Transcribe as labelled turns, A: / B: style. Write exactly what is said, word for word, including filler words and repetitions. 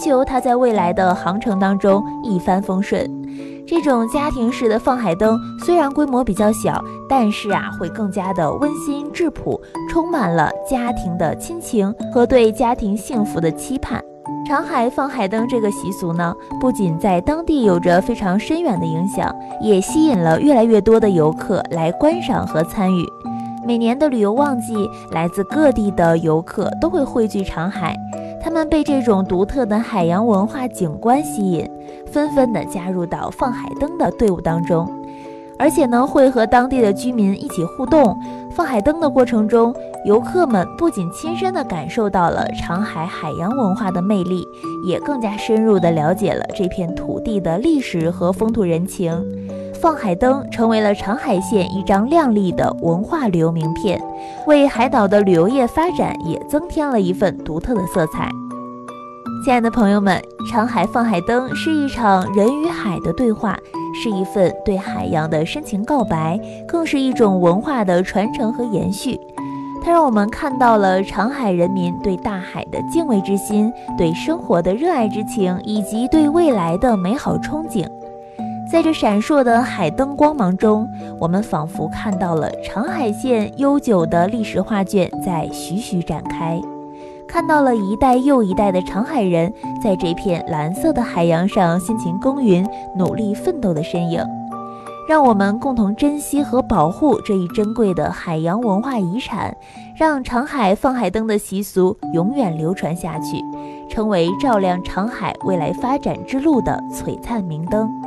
A: 求它在未来的航程当中一帆风顺。这种家庭式的放海灯虽然规模比较小，但是啊会更加的温馨质朴，充满了家庭的亲情和对家庭幸福的期盼。长海放海灯这个习俗呢，不仅在当地有着非常深远的影响，也吸引了越来越多的游客来观赏和参与。每年的旅游旺季，来自各地的游客都会汇聚长海，他们被这种独特的海洋文化景观吸引，纷纷的加入到放海灯的队伍当中，而且呢会和当地的居民一起互动。放海灯的过程中，游客们不仅亲身的感受到了长海海洋文化的魅力，也更加深入的了解了这片土地的历史和风土人情。放海灯成为了长海县一张亮丽的文化旅游名片，为海岛的旅游业发展也增添了一份独特的色彩。亲爱的朋友们，长海放海灯是一场人与海的对话，是一份对海洋的深情告白，更是一种文化的传承和延续。它让我们看到了长海人民对大海的敬畏之心，对生活的热爱之情，以及对未来的美好憧憬。在这闪烁的海灯光芒中，我们仿佛看到了长海县悠久的历史画卷在徐徐展开，看到了一代又一代的长海人在这片蓝色的海洋上辛勤耕耘、努力奋斗的身影。让我们共同珍惜和保护这一珍贵的海洋文化遗产，让长海放海灯的习俗永远流传下去，成为照亮长海未来发展之路的璀璨明灯。